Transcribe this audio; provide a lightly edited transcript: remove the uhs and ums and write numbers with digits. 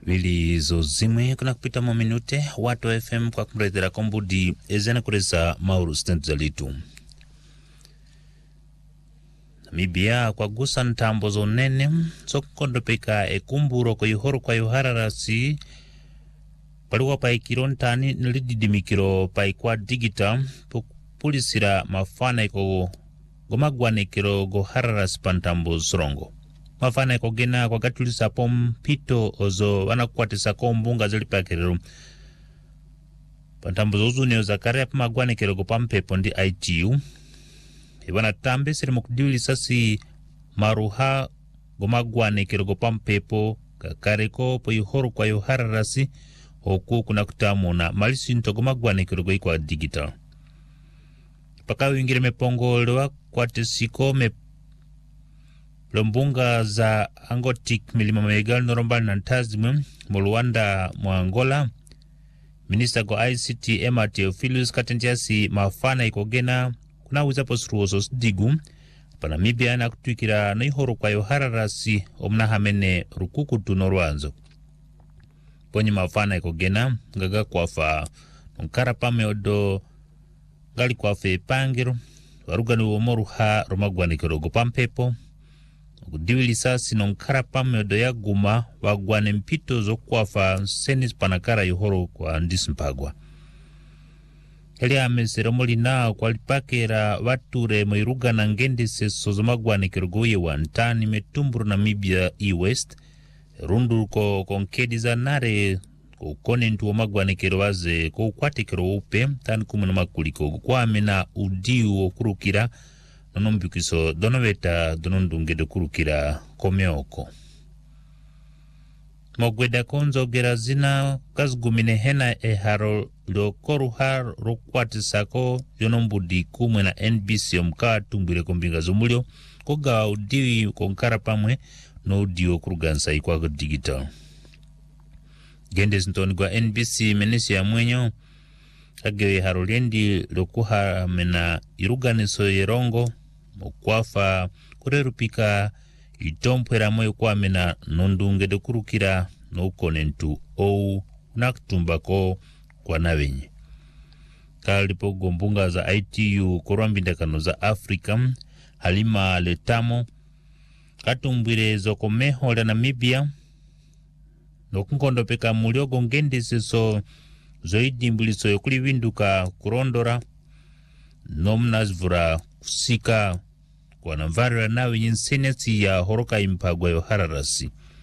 Vili zo zimwe kuna kupita minute watu FM kwa kumretera kombudi ezena kureza mauru stentu zalitu. Namibia kwa gusa ntambo zo nene so kondopeka ekumburo kwa yuhoro kwa yuhararasi paliwa pa ikirontani nilididimikiro pa ikwa digital pulisira mafana iko gomagwanekiro go hararasi pantambo zorongo. Mafana iko gena kwa gatulisa pompito ozo wanakuatisa kombunga zilipakiriro pantambo zozunio za karea pamagwanekiro go pampepo ndi ITU. Ibana tambe siri mukudili sasi maruha gomagwanekiro go pampepo kakareko po yuhoro kwa yuhararasi oku kuna kutamuna malisi nto gomagwanekiro go ikwa digital. Paka wingire mepongolewa kwa tesiko lombunga za Angotik milima megal norombali na ntazimwe muluwanda mwa Angola. Minister go ICT Emma Theophilus Katentiasi mafana ikogena kuna uzapo suruoso digu pa Namibia na kutuikira na ihoro kwa yohararasi omnahamene rukuku tunorwanzo. Ponye mafana ikogena ngaga kwafa nkara pame odo gali kwafe pangiro warugani uomoruha romagwanikiro go pampepo kudiwili sasi nonkara pame odo ya guma wagwane mpito zo kwafa senis panakara yuhoro kwa ndisimpagwa. Heli amesero molina kwa lipakera wature moiruga na ngende seso zo magwanikiro go ye wantani metumburu Namibia West rundu ko konkedi za nare kone ntu omagwanekero waze ko kwatekero upe tani kumuna makuliko kwa amena udiu okurukira nonombikiso donoveta donondungede kurukira komeoko. Mogweda konzo gerazina kazgumine hena eharo lokoruha rokwatisako yonombudi kumwe na NBC omka tumbire kombinga zomulio koga udiu konkara pamwe no udiu okurugansa ikwa digital. Gende zintoni kwa NBC menesi ya mwenyo kagewe haroliendi lokuha mena iruganiso yerongo mokwafa kurerupika itompwera moyo kwa mena nondunge dokurukira no konentu ou nakutumbako kwa nawenye. Kalipo gombunga za ITU korwambindakano za Afrika Halima Letamo katumbwire zokomeho la Namibia nokunkondo peka muliogo ngende seso zoidi mbuliso yokuli winduka kurondora nomnazvura kusika kwa namvarira nawe nyensenesi ya horoka impagwa yohararasi.